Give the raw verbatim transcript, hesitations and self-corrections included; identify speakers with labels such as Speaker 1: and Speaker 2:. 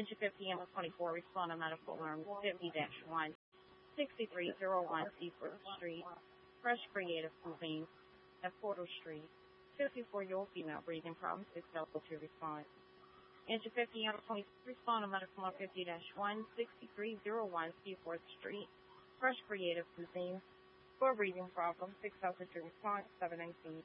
Speaker 1: Engine fifty, Animal twenty-four, respond on medical alarm fifty dash one, sixty-three oh one Seaford Street, Fresh Creative Cuisine at Porter Street. fifty-four-year-old female breathing problems, six L two response. Engine fifty, Animal twenty-four, respond on medical alarm fifty dash one, sixty-three oh one Seaford Street, Fresh Creative Cuisine, for breathing problems, six L two response, seven nineteen.